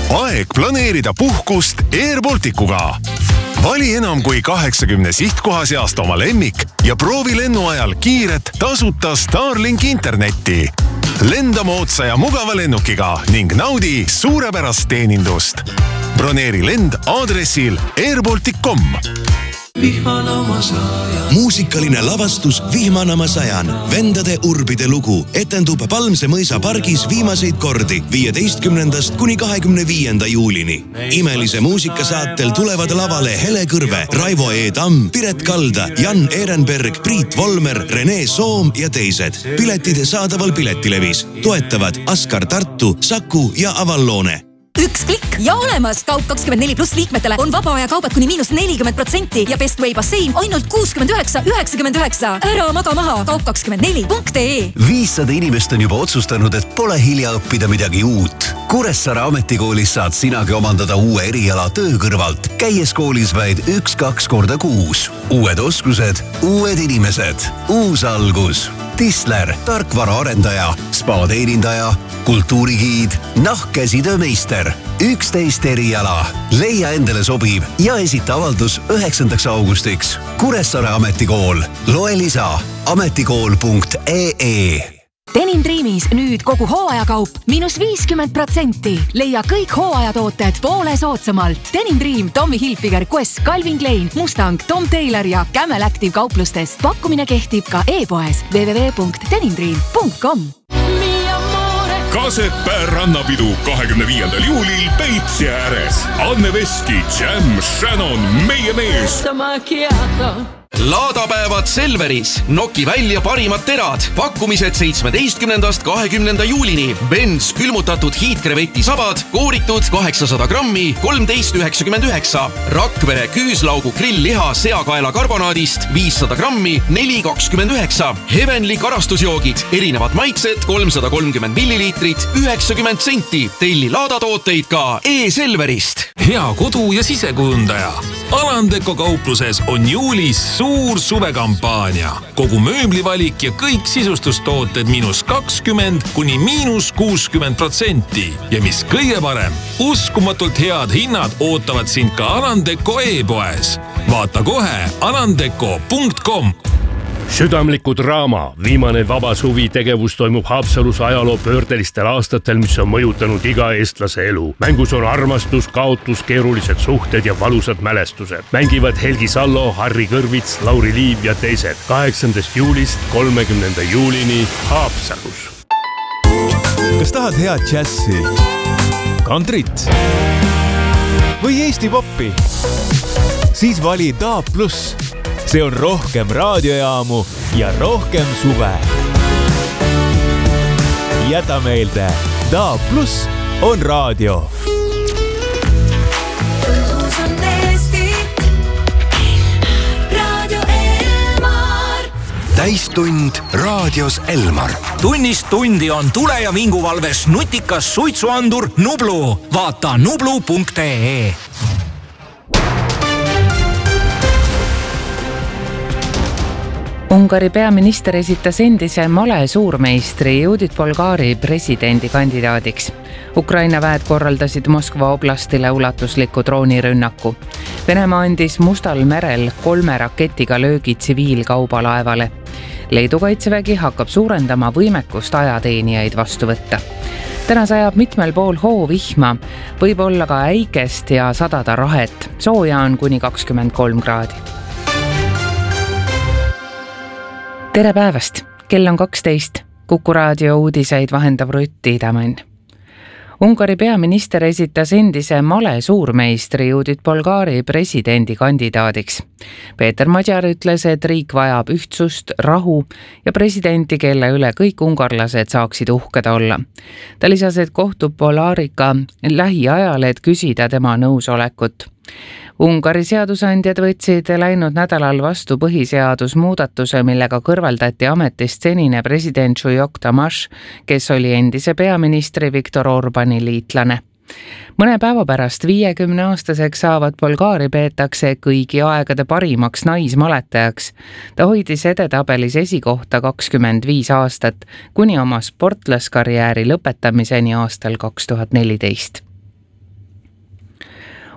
Aeg planeerida puhkust Airbalticuga. Vali enam kui 80 sihtkoha seast oma lemmik ja proovi lennu ajal kiiret tasuta Starlink internetti. Lenda moodsa ja mugava lennukiga ning naudi suurepärast teenindust. Broneeri lend aadressil airbaltic.com. Muusikaline lavastus Vihmana ma sajan. Vendade urbide lugu etendub Palmse mõisa pargis viimaseid kordi 15. kuni 25. juulini. Imelise muusikasaatel tulevad lavale Hele Kõrve, Raivo E. Tamm, Piret Kalda, Jan Ehrenberg, Priit Volmer, Rene Soom ja teised. Piletid saadaval Piletilevis. Toetavad Askar Tartu, Saku ja Avallone. Üks klikk ja olemas! Kaup24+ liikmetele on vaba aja kaubad kuni -40% ja Best Way bassein ainult 69,99. Ära maga maha kaup24.ee. 500 inimest on juba otsustanud, et pole hilja õppida midagi uut. Kuressaare ametikoolis saad sinagi omandada uue eriala töö kõrvalt, käies koolis vaid 1-2 korda kuus. Uued oskused, uued inimesed, uus algus. Tisler, tarkvaraarendaja, spa-teenindaja, kultuurigiid, nahkkäsitöömeister. 11 eriala. Leia endale sobiv ja esita avaldus 9. augustiks. Kuressaare ametikool. Loe lisa ametikool.ee. Denim Dreamis nüüd kogu hooajakaup -50%. Leia kõik hooajatooted poole soodsamalt. Denim Dream, Tommy Hilfiger, Quest, Calvin Klein, Mustang, Tom Taylor ja Camel Active kauplustest. Pakkumine kehtib ka e-poes www.denimdream.com. Kasepää rannapidu 25. juulil Peipsi ääres. Anne Veski, Jam, Shannon, meie mees. Laadapäevad Selveris. Noki välja parimad terad. Pakkumised 17. 20. juulini. Benz külmutatud hiidkreveti sabad, kooritud 800 grammi, 13,99. Rakvere küüslaugu grillliha seakaela karbonaadist 500 grammi, 4,29. Heavenly karastusjoogid, erinevad maiksed 330 milliliitrit, 90 senti. Telli laadatooteid ka e-Selverist. Hea kodu- ja sisekujundaja. Alandeko kaupluses on juulis suur suvekampaania. Kogu mööblivalik ja kõik sisustustooted -20 kuni -60%. Ja mis kõige parem, uskumatult head hinnad ootavad sind ka Alandeko e-poes. Vaata kohe alandeko.com. Südamliku draama Viimane vaba suvi tegevus toimub Haapsalus ajaloo pöördelistel aastatel, mis on mõjutanud iga eestlase elu. Mängus on armastus, kaotus, keerulised suhted ja valusad mälestused. Mängivad Helgi Sallo, Harri Kõrvits, Lauri Liiv ja teised. 8. juulist 30. juulini Haapsalus. Kas tahad head džässi, kantrit või Eesti poppi? Siis vali DAB+. See on rohkem raadiojaamu ja rohkem suve. Jäta meelde, DAB+ on raadio. Täistund raadios Elmar. Tunnist tundi on tule- ja vinguvalves nutikas suitsuandur Nublu. Vaata nublu.ee. Ungari peaminister esitas endise male suurmeistri Judith Bolgari presidendikandidaadiks. Ukraina väed korraldasid Moskva oblastile ulatusliku droonirünnaku. Venemaa andis Mustal merel 3 raketiga löögi tsiviilkaubalaevale. Leedu kaitsevägi hakkab suurendama võimekust ajateenijaid vastu võtta. Täna sajab mitmel pool hoovihma, võib olla ka äikest ja sadada rahet. Sooja on kuni 23 kraadi. Tere päevast! Kell on 12. Kuku raadio uudiseid vahendab Rutt Iidamann. Ungari peaminister esitas endise male suurmeistri Judith Bolgari presidendikandidaadiks. Peeter Madjar ütles, et riik vajab ühtsust, rahu ja presidenti, kelle üle kõik ungarlased saaksid uhked olla. Ta lisas, et kohtub Bolgariga lähiajal, et küsida tema nõusolekut. Ungari seadusandjad võtsid läinud nädalal vastu põhiseadusmuudatuse, millega kõrvaldati ametist senine president Žujok Tamaš, kes oli endise peaministri Viktor Orbani liitlane. Mõne päeva pärast 50-aastaseks saavat Bolgari peetakse kõigi aegade parimaks naismaletajaks. Ta hoidis edetabelis esikohta 25 aastat, kuni oma sportlaskarjääri lõpetamiseni aastal 2014.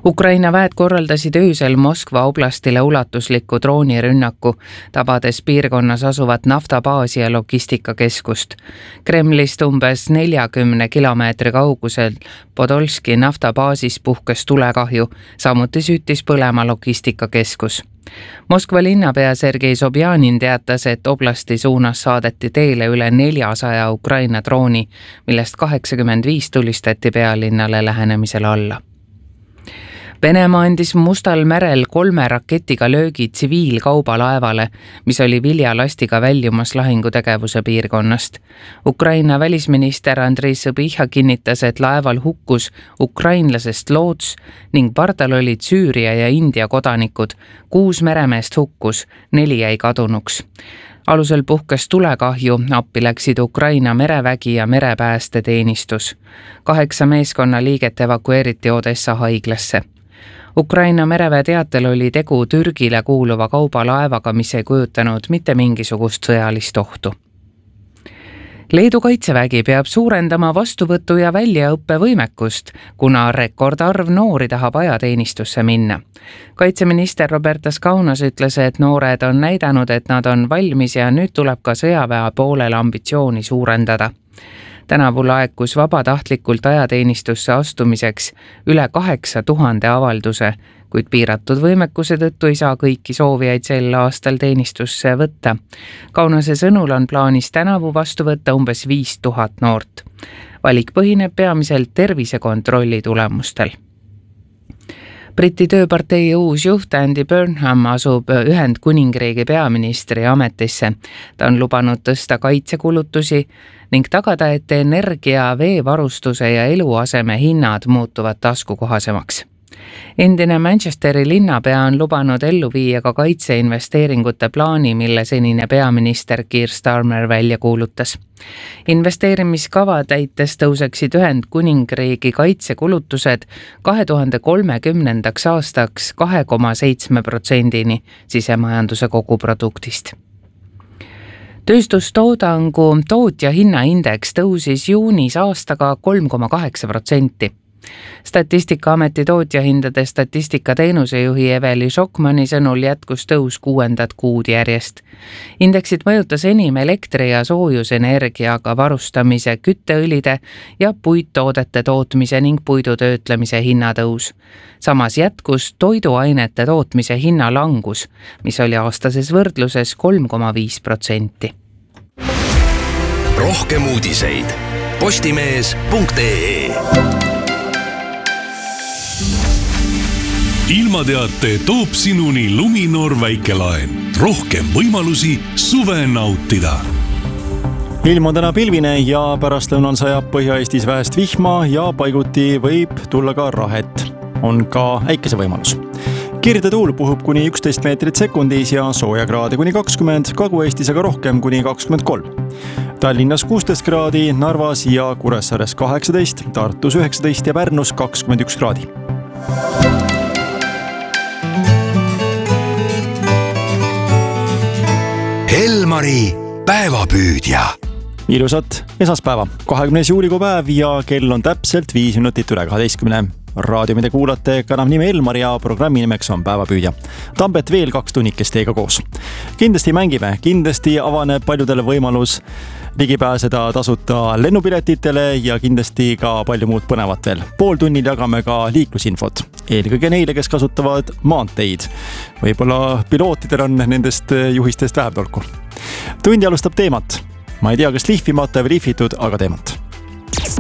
Ukraina väed korraldasid öösel Moskva oblastile ulatusliku droonirünnaku, tabades piirkonnas asuvat naftabaasi ja logistikakeskust. Kremlist umbes 40 kilomeetri kaugusel Podolski naftabaasis puhkes tulekahju, samuti süütis põlema logistikakeskus. Moskva linnapea Sergei Sobjanin teatas, et oblasti suunas saadeti teele üle 400 Ukraina drooni, millest 85 tulistati pealinnale lähenemisel alla. Venemaa andis Mustal merel 3 raketiga löögi tsiviilkaubalaevale, mis oli viljalastiga väljumas lahingutegevuse piirkonnast. Ukraina välisminister Andrei Sõbihha kinnitas, et laeval hukkus ukrainlasest loots ning pardal olid Süüria ja India kodanikud. 6 meremeest hukkus, 4 jäi kadunuks. Alusel puhkes tulekahju, appi läksid Ukraina merevägi ja merepäästeteenistus. 8 meeskonna liiget evakueeriti Odessa haiglasse. Ukraina mereväe teatel oli tegu Türgile kuuluva kaubalaevaga, mis ei kujutanud mitte mingisugust sõjalist ohtu. Leedu kaitsevägi peab suurendama vastuvõtu- ja väljaõppevõimekust, kuna rekordarv noori tahab ajateenistusse minna. Kaitseminister Robertas Kaunas ütles, et noored on näidanud, et nad on valmis ja nüüd tuleb ka sõjaväe poolel ambitsiooni suurendada. Tänavu laekus vabatahtlikult ajateenistusse astumiseks üle 8000 avalduse, kuid piiratud võimekuse tõttu ei saa kõiki soovijaid sel aastal teenistusse võtta. Kaunase sõnul on plaanis tänavu vastu võtta umbes 5000 noort. Valik põhineb peamiselt tervisekontrolli tulemustel. Briti tööpartei uus juht Andy Burnham asub Ühendkuningriigi peaministri ametisse. Ta on lubanud tõsta kaitsekulutusi ning tagada, et energia, veevarustuse ja eluaseme hinnad muutuvad taskukohasemaks. Endine Manchesteri linnapea on lubanud ellu viia ka kaitseinvesteeringute plaani, mille senine peaminister Keir Starmer välja kuulutas. Investeerimiskava täites tõuseksid Ühendkuningriigi kaitsekulutused 2030. aastaks 2,7%-ni sisemajanduse koguproduktist. Tööstustoodangu tootja hinnaindeks tõusis juunis aastaga 3,8%. Statistikaameti tootjahindade statistikateenusejuhi Eveli Šokmani sõnul jätkus tõus 6. kuud järjest. Indeksit mõjutas enim elektri- ja soojusenergiaga varustamise, kütteõlide ja puittoodete tootmise ning puidutöötlemise hinnatõus. Samas jätkus toiduainete tootmise hinnalangus, mis oli aastases võrdluses 3,5%. Rohkem uudiseid postimees.ee. Ilmateate toob sinuni Luminor väikelaen. Rohkem võimalusi suve nautida. Ilm on täna pilvine ja pärastlõunal sajab Põhja-Eestis vähest vihma ja paiguti võib tulla ka rahet. On ka äikese võimalus. Kirdetuul puhub kuni 11 meetrit sekundis ja sooja kraade kuni 20, Kagu-Eestis aga rohkem kuni 23. Tallinnas 16 kraadi, Narvas ja Kuressaares 18, Tartus 19 ja Pärnus 21 kraadi. Elmari päevapüüdja. Ilusat esmaspäeva, 20. juulikuu päev ja kell on täpselt 5 minutit üle 12. Raadio, mida kuulate, kannab nime Elmar ja programmi nimeks on Päevapüüdja. Tambet veel 2 tunnikest teiega koos. Kindlasti mängime, kindlasti avaneb paljudele võimalus ligi pääseda tasuta lennupiletitele ja kindlasti ka palju muud põnevat veel. Pool tunnil jagame ka liiklusinfot. Eelkõige neile, kes kasutavad maanteid. Võib-olla pilootidel on nendest juhistest vähem tolku. Tundi alustab teemat. Ma ei tea, kas lihvimata või lihvitud, aga teemat.